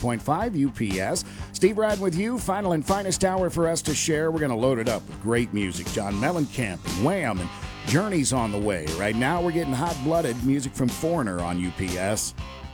101.5 UPS. Steve riding with you. Final and finest hour for us to share. We're going to load it up with great music. John Mellencamp and Wham! And Journey's on the way. Right now we're getting hot-blooded music from Foreigner on UPS.